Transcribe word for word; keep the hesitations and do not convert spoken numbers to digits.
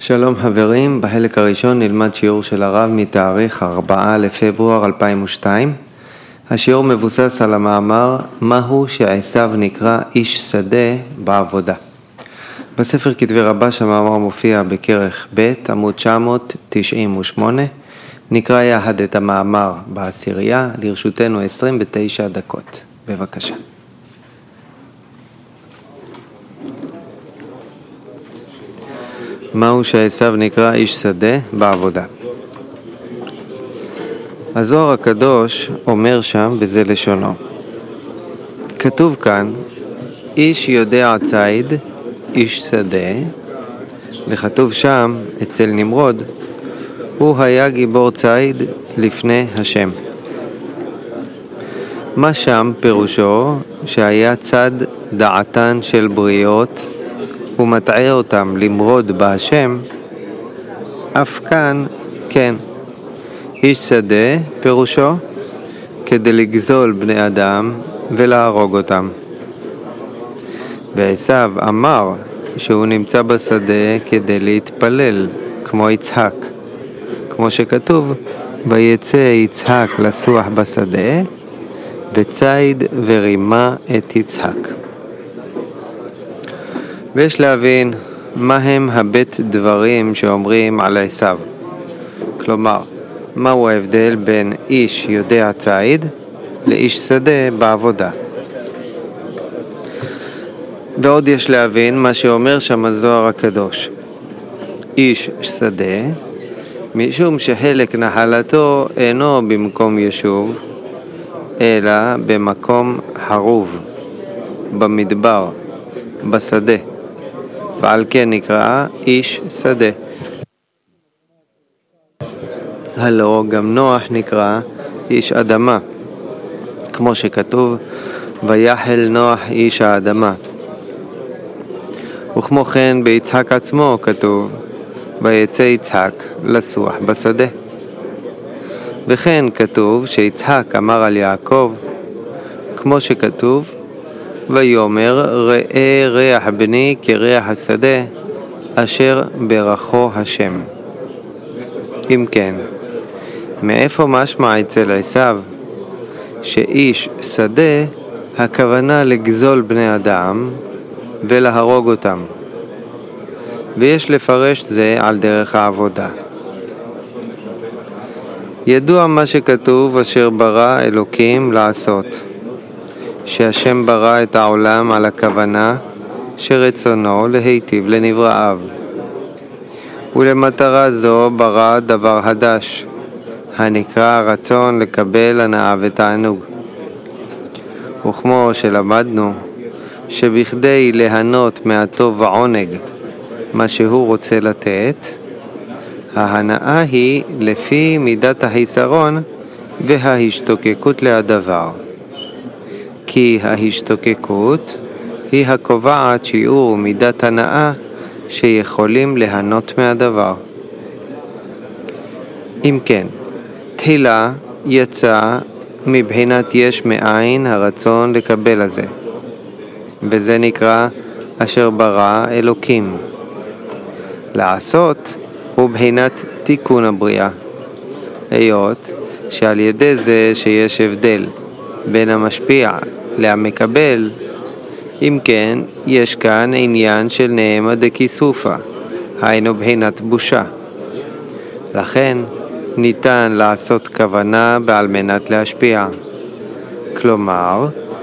שלום חברים, בחלק הראשון נלמד שיעור של הרב מתאריך ארבעה לפברואר אלפיים ושתיים. השיעור מבוסס על המאמר מהו שעשיו נקרא איש שדה בעבודה. בספר כתבי רבש המאמר מופיע בכרך ב' עמוד תשע מאות תשעים ושמונה. נקרא יחד את המאמר בעשירייה, לרשותנו עשרים ותשע דקות. בבקשה. מהו שעשיו נקרא איש שדה בעבודה. הזוהר הקדוש אומר שם בזה לשונו. כתוב כאן, איש יודע ציד, איש שדה, וכתוב שם אצל נמרוד, הוא היה גיבור ציד לפני השם. מה שם פירושו שהיה צד דעתן של בריות, ומטעה אותם למרוד בהשם, אף כאן כן. איש שדה פירושו כדי לגזול בני אדם ולהרוג אותם. ועשיו אמר שהוא נמצא בשדה כדי להתפלל כמו יצחק, כמו שכתוב, ויצא יצחק לסוח בשדה וציד ורימה את יצחק. ויש להבין מהם הבית דברים שאומרים על עשיו. כלומר, מהו ההבדל בין איש יודע ציד לאיש שדה בעבודה. ועוד יש להבין מה שאומר שם הזוהר הקדוש. איש שדה, משום שחלק נחלתו אינו במקום יישוב, אלא במקום חרוב, במדבר, בשדה. ועל כן נקרא איש שדה. הלא גם נוח נקרא איש אדמה, כמו שכתוב, ויחל נוח איש האדמה. וכמו כן ביצחק עצמו כתוב, ויצא יצחק לסוח בשדה. וכן כתוב שיצחק אמר על יעקב, כמו שכתוב, ויאמר ראה ריח בני כריח השדה אשר ברכו השם. אם כן, מאיפה משמע אצל עשיו שאיש שדה הכוונה לגזול בני אדם ולהרוג אותם, ויש לפרש זה על דרך העבודה. ידוע מה שכתוב אשר ברא אלוקים לעשות, שהשם ברא את העולם על הכוונה שרצונו להיטיב לנבראיו. ולמטרה זו ברא דבר חדש, הנקרא רצון לקבל הנאה ותענוג. וכמו שלמדנו, שבכדי ליהנות מהטוב ועונג, מה שהוא רוצה לתת, ההנאה היא לפי מידת החיסרון וההשתוקקות להדבר. כי ההשתוקקות היא הקובעת שיעור מידת הנאה שיכולים ליהנות מהדבר. אם כן, תחילה יצא מבחינת יש מאין הרצון לקבל הזה, וזה נקרא אשר ברא אלוקים. לעשות הוא בחינת תיקון הבריאה, היות שעל ידי זה שיש הבדל בין המשפיע למקבל, אם כן יש כאן עניין של נעמה דקיסופה, היינו בחינת בושה. לכן ניתן לעשות כוונה בעל מנת להשפיע. כלומר,